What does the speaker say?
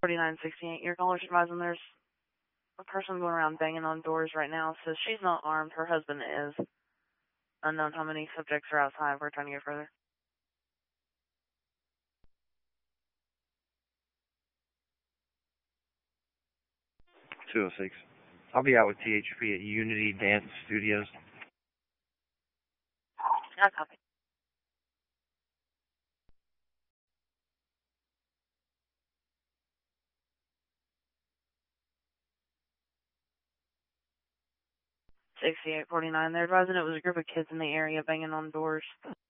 4968, your caller's advising there's a person going around banging on doors right now. Says she's not armed, her husband is. Unknown how many subjects are outside. We're trying to get further. 206. I'll be out with THP at Unity Dance Studios. I copy. $68.49. They're advising it was a group of kids in the area banging on doors.